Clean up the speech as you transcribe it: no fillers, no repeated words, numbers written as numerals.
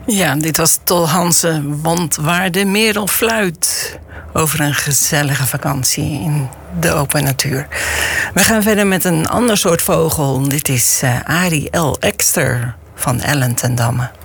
Ja, dit was Tol Hansen, want waar de merel fluit. Over een gezellige vakantie in de open natuur. We gaan verder met een ander soort vogel. Dit is Arie L. Ekster van Ellen ten Damme.